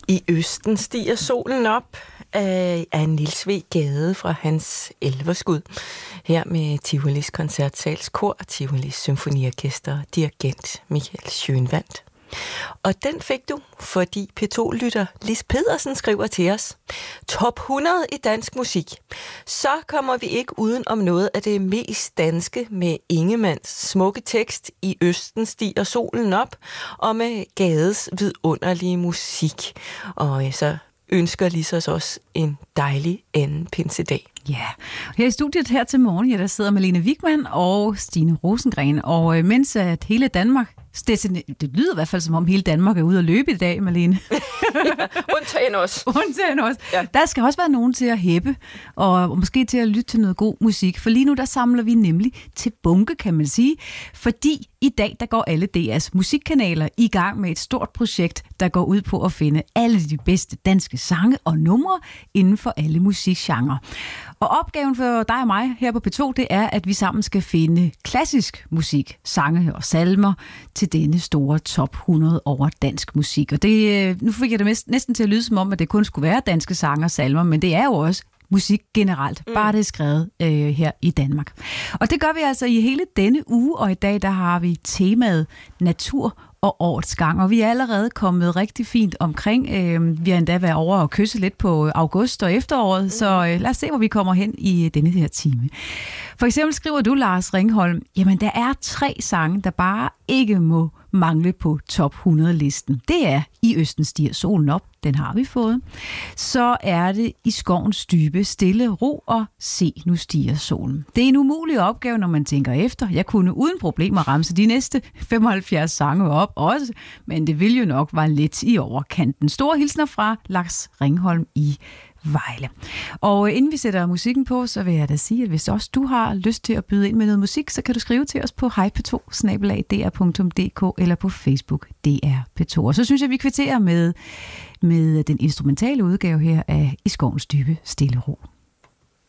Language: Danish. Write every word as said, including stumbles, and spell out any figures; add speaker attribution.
Speaker 1: I østen stiger solen op af, af Niels W. Gade fra hans Elverskud. Her med Tivolis Koncertsals Kor, Tivolis Symfoniorkester, dirigent Michael Schønwandt. Og den fik du, fordi P to-lytter Lis Pedersen skriver til os. Top hundrede i dansk musik. Så kommer vi ikke uden om noget af det mest danske med Ingemanns smukke tekst I østen stiger solen op, og med Gades vidunderlige musik. Og så ønsker Lis os også en dejlig anden pinsedag.
Speaker 2: Ja, her i studiet her til morgen, ja, der sidder Malene Wigman og Stine Rosengren. Og øh, mens at hele Danmark, det, det lyder i hvert fald som om hele Danmark er ude at løbe i dag, Malene.
Speaker 1: Ja, undtagen os.
Speaker 2: Undtagen os. Ja. Der skal også være nogen til at hæppe, og måske til at lytte til noget god musik. For lige nu, der samler vi nemlig til bunke, kan man sige. Fordi i dag, der går alle D R's musikkanaler i gang med et stort projekt, der går ud på at finde alle de bedste danske sange og numre inden for alle musikgenrer. Og opgaven for dig og mig her på P to, det er, at vi sammen skal finde klassisk musik, sange og salmer til denne store top hundrede over dansk musik. Og det, nu fik jeg det næsten til at lyde som om, at det kun skulle være danske sange og salmer, men det er jo også musik generelt, mm. bare det er skrevet øh, her i Danmark. Og det gør vi altså i hele denne uge, og i dag der har vi temaet natur og årets gang, og vi er allerede kommet rigtig fint omkring. Øh, vi har endda været over og kysse lidt på august og efteråret, mm. så øh, lad os se, hvor vi kommer hen i denne her time. For eksempel skriver du, Lars Ringholm, jamen der er tre sange, der bare ikke må mangle på top hundrede-listen. Det er I østen stiger solen op, den har vi fået. Så er det I skovens dybe, stille ro og se, nu stiger solen. Det er en umulig opgave, når man tænker efter. Jeg kunne uden problemer ramse de næste femoghalvfjerds sange op også, men det vil jo nok være lidt i overkanten. Store hilsner fra Lars Ringholm i Vejle. Og inden vi sætter musikken på, så vil jeg da sige, at hvis også du har lyst til at byde ind med noget musik, så kan du skrive til os på hej p to snabel-a d r punktum d k eller på Facebook D R P to. Og så synes jeg, vi kvitterer med, med den instrumentale udgave her af I skovens dybe, stille ro.